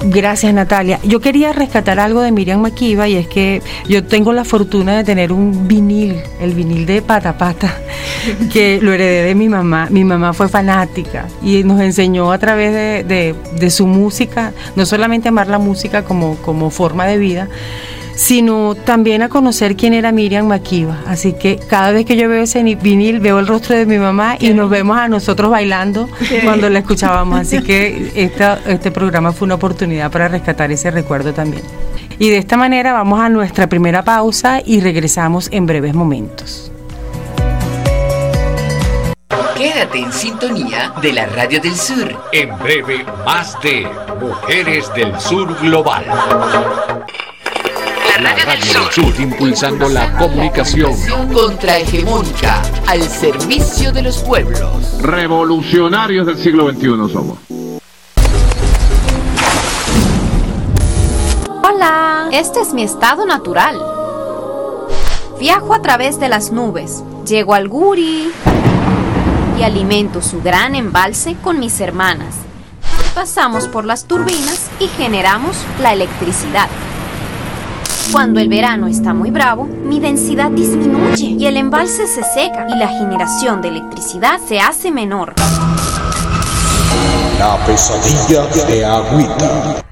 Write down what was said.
Gracias, Natalia. Yo quería rescatar algo de Miriam Makeba, y es que yo tengo la fortuna de tener un vinil, el vinil de Pata Pata, que lo heredé de mi mamá. Mi mamá fue fanática y nos enseñó a través de su música, no solamente amar la música como forma de vida, sino también a conocer quién era Miriam Makeba. Así que cada vez que yo veo ese vinil, veo el rostro de mi mamá y nos vemos a nosotros bailando cuando la escuchábamos. Así que este programa fue una oportunidad para rescatar ese recuerdo también. Y de esta manera vamos a nuestra primera pausa y regresamos en breves momentos. Quédate en sintonía de la Radio del Sur. En breve, más de Mujeres del Sur Global. La Radio del Sur, impulsando la comunicación contrahegemónica al servicio de los pueblos. Revolucionarios del siglo XXI somos. Hola, este es mi estado natural. Viajo a través de las nubes, llego al Guri y alimento su gran embalse con mis hermanas. Pasamos por las turbinas y generamos la electricidad. Cuando el verano está muy bravo, mi densidad disminuye y el embalse se seca y la generación de electricidad se hace menor. La pesadilla de Agüita.